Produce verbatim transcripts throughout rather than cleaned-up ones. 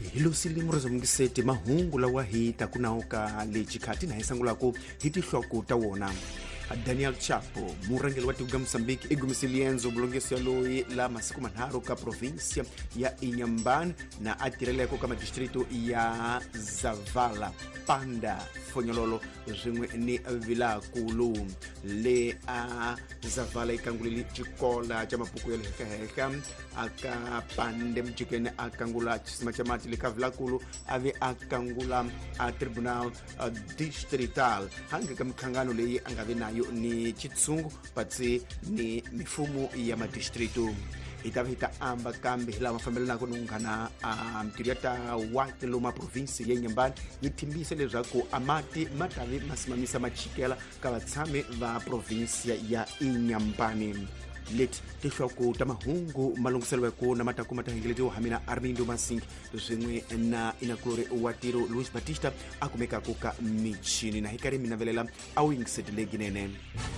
hilo silimu rezo mungisete mahungu la wahita kunauka lechikati na hesangulako hiti hloko tawona. Daniel Chapo, murangeli wa tiuga Msambiki, igumisilienzo bulongesi ya loi la masiku manharu ka provinsia ya Inhambane na atireleko kama distrito ya Zavala, Panda, Fonyololo, zimwe ni Vilakulu. Le a Zavala ikangulili chikola chama puku ya leheka heka, aka pande mchikene akangula chisima chamati lika Vilakulu, ave akangula a tribunal a distrital. Hangi kamikangano le angave nayo ni chitsungu patsi ni mifumo ya madistritu. Itavita amba kambi la mafambele na kunungana mtiriata wate loma provinsi ya Inhambane yitimbise lezako amati matavi masimamisa machikela kawatsame va provinsi ya Inhambane. Let tishoko tamahungu malunguselwe ko na mataku matahingilete hamina Armindo Masingi zimwe na inaklore watiro Luis Batista akumeka kuka michini na hikari minavelela awingset ginene.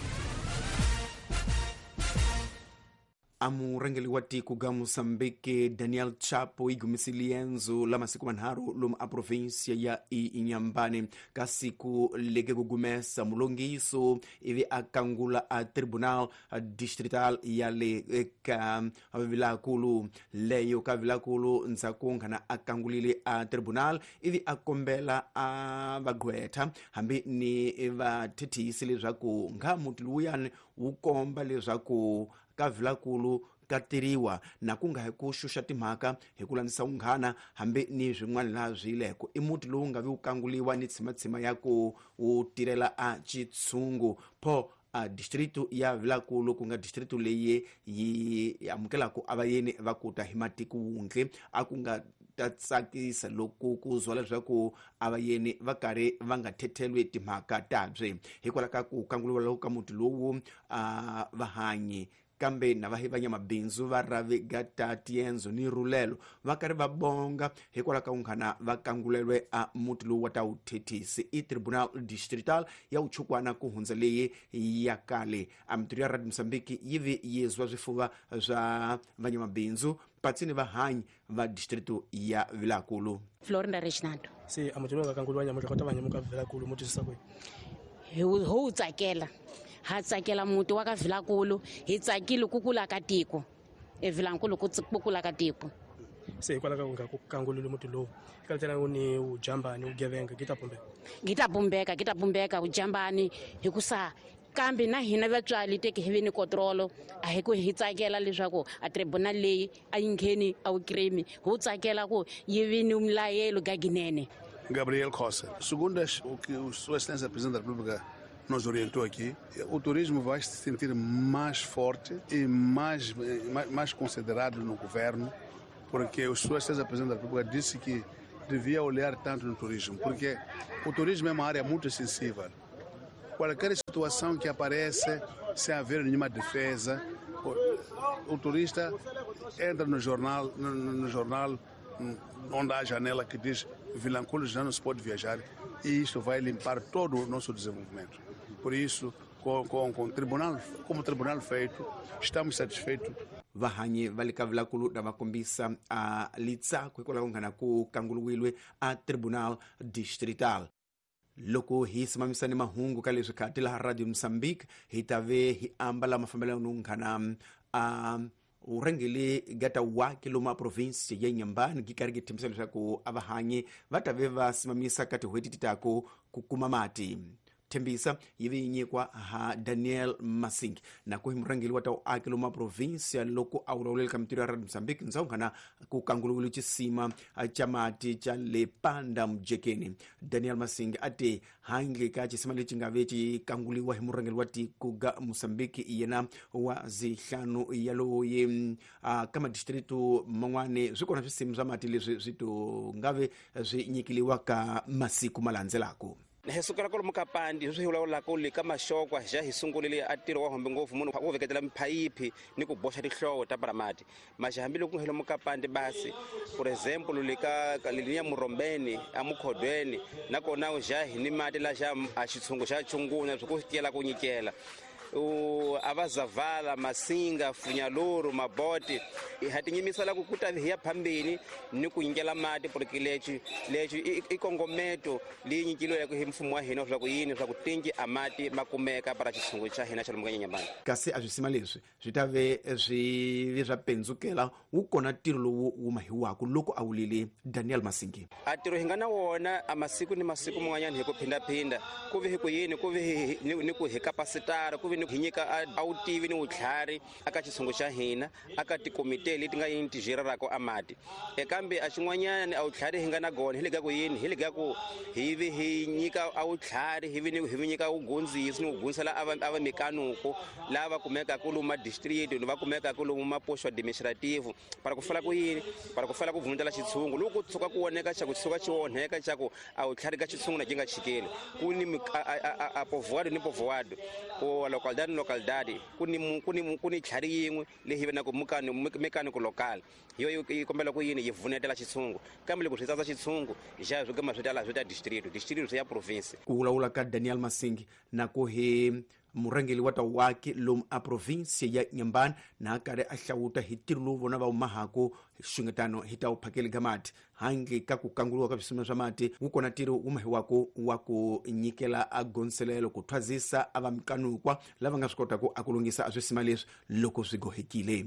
Amurangeli wati kuga Msambiki Daniel Chapo igumisilienzo la masiku manharu luma a provinsia ya Inhambane kasiku lege gugumesa mulongiso ivi akangula a tribunal distrital ya le ka Vilakulu leyo ka Vilakulu nsakunga na akangulile a tribunal ivi akombela a bagweta hambi ni va titisi lezako nga mutuluyan ukomba lezako ka Vilakulu katiriwa na kunga hekushusha timhaka hekulanisa unghana hambe ni zwin'wana la zwileko imuti lowu nga vi ukanguliwa ni tsimatsima yako utirela a chitsungu po a distrito ya Vilakulu kunga distrito leye yi amukelako abayeni vakuta himatiku ungle akunga tatsakisa loko kuzwala zwako abayeni vakare vangathethelwe timhaka tabye hikwalaka ku kanguliwa lo ka muti lowu a vahanyi kambe na vahivanya mabinzu varave gata tienzo ni rulelo vakari vabonga hikwalaka unghana vakangulelwe a mutilu wata uthetisi i tribunal distrital ya uchukwana kuhunza leye yakale amturi ya Radio Msambiki yivi yezwa zwifuva zwa vanya mabinzu patsini vahanyi va distrito ya Vilakulu. Florinda Reginaldo. Si amutulu vakangulwa nyamuta kota vanyamuka Vilakulu muti sisakwe ho utsakela ha tsakela muti wa ka Vilakulu hi tsakile kukula ka tiko e Vilakulu ku kukula ka tiko se kwalaka unga kukangulule muti lo kaltena uni ujambani ugevenga gitapumbeka gitapumbeka gitapumbeka ujambani hikusa kambe na hina vatswali teke hiveni control a hi ku hi tsakela leswaku a tribunal leyi a yingheni a ukrimi ho tsakela ku yivini umlayelo gaginene. Gabriel Costa. Segundo o que o Sua Excelência Presidente da República nos orientou aqui, o turismo vai se sentir mais forte e mais, mais, mais considerado no governo, porque o Sua Excelência Presidente da República disse que devia olhar tanto no turismo, porque o turismo é uma área muito sensível. Qualquer situação que aparece, sem haver nenhuma defesa, o, o turista entra no jornal, no, no jornal onde há a janela que diz Vilakulu já não se pode viajar, e isto vai limpar todo o nosso desenvolvimento. Por isso, com, com, com o tribunal, como o tribunal feito, estamos satisfeitos. Vahanyi valika Vilakulu da vakombisa a litsa kwikola ungana ku kanguluwilwe a tribunal distrital. Loko hi simamisani mahungu kale zikati la Radio Msambiki hitave hi ambala mafambela unungana a urangeli gata wa kiloma provinsi ya Inhambane gikarige timselo shako abahanyi vatave vasimamisa kati hwetitako kukumamati tembisa yivi nyekwa ha Daniel Masingi na kuhimurangeli wata wa kiloma provinsi ya loko aulawele kamtiri ya Radio Msambiki nzaungana kukangululu chisima chamati cha lepanda mjekeni. Daniel Masingi ate hangi kachi simali chingavechi kanguliwa himurangeli wati kuga Msambiki iyena wa zihanu yaloye uh, kama distritu mangwane ziko na visimu za matili zitu ngave zinyikiliwa ka masiku malanzelako. Hesukara ko mukapandi zo hiwula la ko le kama shokwa ja hisungulile atiro wa hombe ngofu muno ko veketela mpaipi ni ku bosha dihlowo ta paramati majahambile ku helo mukapandi basi for example le ka linya murombeni amukhodweni nako nawo ja ni mati la ja a chitsungu cha chunguna zo ku tiela ku nyikela avazavala masinga funyaluru maboti hatinyimisela kukuta hiya phambili ni kunyingela mati porque lechi lechi ikongometo linyikilo ya kuhimfumu wa hina swa kuyini swa kutingi amati makumeka para chisungu cha hina cha lumukanya nyambani kasi azwisima leswi zvitave zvivi zvapenzukela ukona tiro lowu umahiwaku loko awulile Daniel Masingi atiro hingana wona amasiku ni masiku mwanyani hiku pinda pinda kuvi hiku yini kuvi ni ku hikapasitara kuvi ni hinyika autivi ni utlhari aka chisungu cha hina aka tikomite leti nga yini tijirarako amati ekambe achimwanyani autlhari hingana gona hiliga ku yini hiliga ku hivi hinyika autlhari hivi ni hivi nyika ugonzisi ni ugunsala ava ava mekanuko lava kumeka kuluma district ni vakumeka kuluma posho administrative para kufala ku yini para kufala kuvundela chitsungu loko tsuka kuoneka cha kutsuka chioneka chako autlhari ka chitsungu na jinga chikele kuni a povoado ni povoado o localidade localidade kuni kuni kuni tlhari yin'we lehi na ku mukani mekanico local hiyo ikombela ku yini yivunetela chitsungu kambe loko switsa chitsungu ja zwigama switala swita district district ya province kuwulaula ka Daniel Masingi na ku he murangeli wata wake lomu a provinsia ya Nyambani na kare ahlawuta hitiro lowu vona va umahako xungetano hita uphakele gamati hange ka ku kanguluwa ka visima swa mati ukona tiro umahiwako wa ku nyikela agonselelo ku thwazisa ava mikanukwa lava nga swi kotako akulungisa azwisima leswi loko swi gohekile.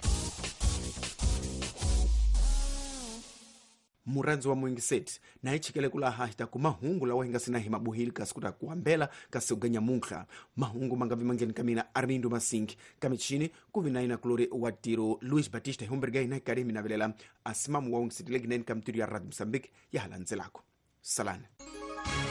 Muranzi wa Mwingiseti na ichikele kulaha hita ku mahungu lawa hinga sina hima buhili kasi kuta kuambela kasi uganya munkha mahungu mangavi mangeni kamina Armindo Masingi kamichini kuvinaina kulore watiro Luis Batista Humbergai na karimi na velela asimamu wa Mwingiseti legineni kamturi ya Radio Msambiki ya halanzelako salane.